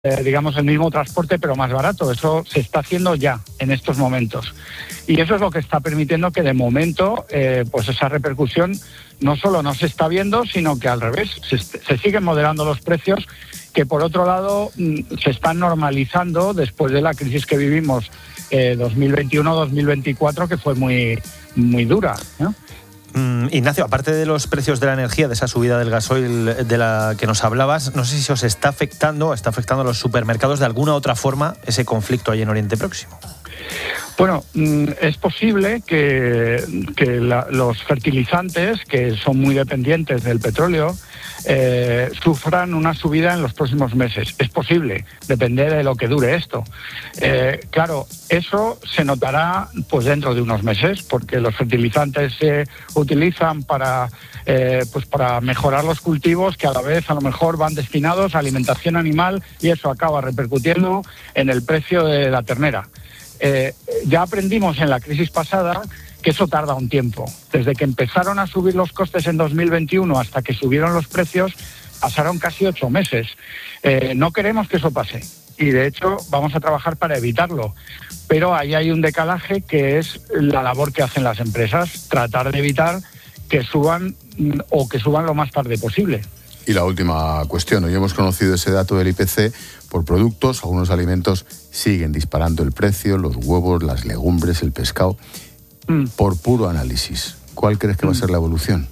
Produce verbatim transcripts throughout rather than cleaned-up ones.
eh, digamos, el mismo transporte, pero más barato. Eso se está haciendo ya en estos momentos. Y eso es lo que está permitiendo que de momento, eh, pues esa repercusión no solo no se está viendo, sino que al revés, se, se siguen moderando los precios, que por otro lado se están normalizando después de la crisis que vivimos eh, dos mil veintiuno dos mil veinticuatro, que fue muy, muy dura, ¿no? Mm, Ignacio, aparte de los precios de la energía, de esa subida del gasoil de la que nos hablabas, no sé si os está afectando, está afectando a los supermercados de alguna otra forma ese conflicto ahí en Oriente Próximo. Bueno, es posible que, que la, los fertilizantes, que son muy dependientes del petróleo, eh, sufran una subida en los próximos meses. Es posible, depende de lo que dure esto. Eh, claro, eso se notará pues dentro de unos meses, porque los fertilizantes se utilizan para, eh, pues para mejorar los cultivos, que a la vez a lo mejor van destinados a alimentación animal, y eso acaba repercutiendo en el precio de la ternera. Eh, ya aprendimos en la crisis pasada que eso tarda un tiempo. Desde que empezaron a subir los costes en dos mil veintiuno hasta que subieron los precios, pasaron casi ocho meses. Eh, no queremos que eso pase y, de hecho, vamos a trabajar para evitarlo. Pero ahí hay un decalaje que es la labor que hacen las empresas, tratar de evitar que suban o que suban lo más tarde posible. Y la última cuestión, hoy hemos conocido ese dato del I P C por productos. Algunos alimentos siguen disparando el precio, los huevos, las legumbres, el pescado. Mm. Por puro análisis, ¿cuál crees que mm. va a ser la evolución?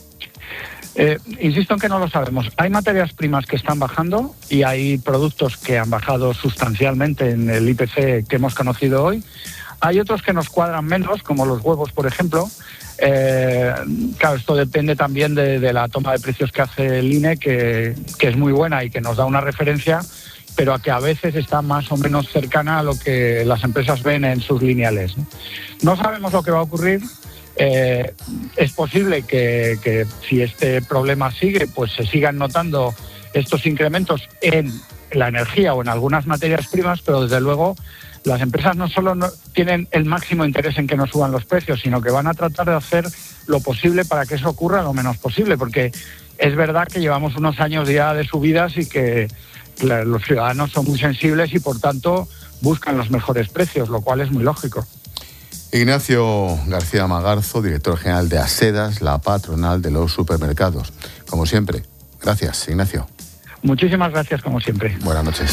Eh, insisto en que no lo sabemos. Hay materias primas que están bajando y hay productos que han bajado sustancialmente en el I P C que hemos conocido hoy. Hay otros que nos cuadran menos, como los huevos, por ejemplo. Eh, claro, esto depende también de, de la toma de precios que hace el I N E, que, que es muy buena y que nos da una referencia, pero a que a veces está más o menos cercana a lo que las empresas ven en sus lineales, ¿no? No sabemos lo que va a ocurrir. Eh, es posible que, que si este problema sigue, pues se sigan notando estos incrementos en la energía o en algunas materias primas, pero desde luego las empresas no solo no tienen el máximo interés en que no suban los precios, sino que van a tratar de hacer lo posible para que eso ocurra lo menos posible, porque es verdad que llevamos unos años ya de subidas y que los ciudadanos son muy sensibles y, por tanto, buscan los mejores precios, lo cual es muy lógico. Ignacio García Magarzo, director general de ASEDAS, la patronal de los supermercados. Como siempre, gracias, Ignacio. Muchísimas gracias, como siempre. Buenas noches.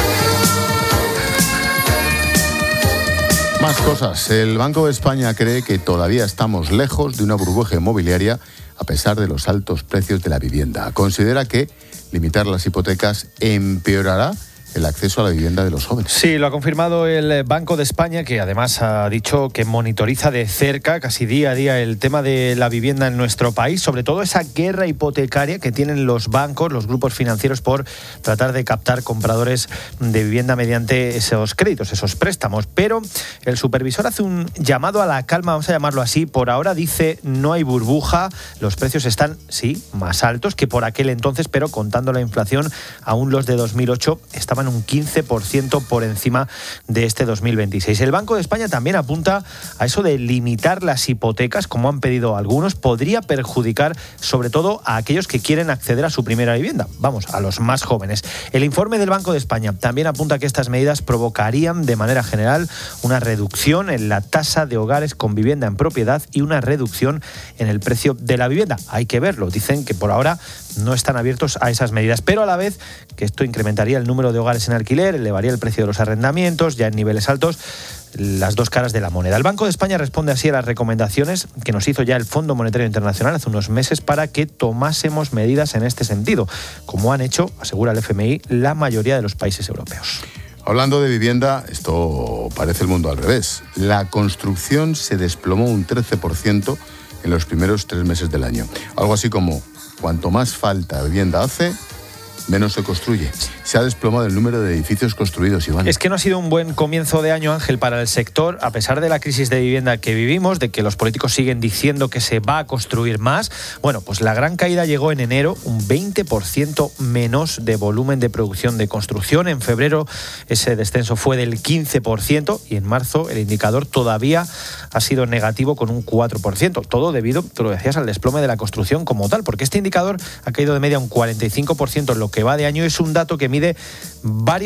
Más cosas. El Banco de España cree que todavía estamos lejos de una burbuja inmobiliaria a pesar de los altos precios de la vivienda. Considera que limitar las hipotecas empeorará el acceso a la vivienda de los jóvenes. Sí, lo ha confirmado el Banco de España, que además ha dicho que monitoriza de cerca, casi día a día, el tema de la vivienda en nuestro país, sobre todo esa guerra hipotecaria que tienen los bancos, los grupos financieros, por tratar de captar compradores de vivienda mediante esos créditos, esos préstamos. Pero el supervisor hace un llamado a la calma, vamos a llamarlo así. Por ahora dice: no hay burbuja, los precios están, sí, más altos que por aquel entonces, pero contando la inflación, aún los de dos mil ocho estaban un quince por ciento por encima de este dos mil veintiséis. El Banco de España también apunta a eso de limitar las hipotecas, como han pedido algunos. Podría perjudicar sobre todo a aquellos que quieren acceder a su primera vivienda, vamos, a los más jóvenes. El informe del Banco de España también apunta que estas medidas provocarían de manera general una reducción en la tasa de hogares con vivienda en propiedad y una reducción en el precio de la vivienda. Hay que verlo. Dicen que por ahora no están abiertos a esas medidas, pero a la vez que esto incrementaría el número de hogares en alquiler, elevaría el precio de los arrendamientos, ya en niveles altos, las dos caras de la moneda. El Banco de España responde así a las recomendaciones que nos hizo ya el Fondo Monetario Internacional hace unos meses para que tomásemos medidas en este sentido, como han hecho, asegura el F M I, la mayoría de los países europeos. Hablando de vivienda, esto parece el mundo al revés. La construcción se desplomó un trece por ciento en los primeros tres meses del año. Algo así como: cuanto más falta de vivienda hace, menos se construye. Se ha desplomado el número de edificios construidos, Iván. Es que no ha sido un buen comienzo de año, Ángel, para el sector, a pesar de la crisis de vivienda que vivimos, de que los políticos siguen diciendo que se va a construir más. Bueno, pues la gran caída llegó en enero, un veinte por ciento menos de volumen de producción de construcción. En febrero ese descenso fue del quince por ciento y en marzo el indicador todavía ha sido negativo con un cuatro por ciento. Todo debido, tú lo decías, al desplome de la construcción como tal, porque este indicador ha caído de media un cuarenta y cinco por ciento en lo que va de año. Es un dato que mide varios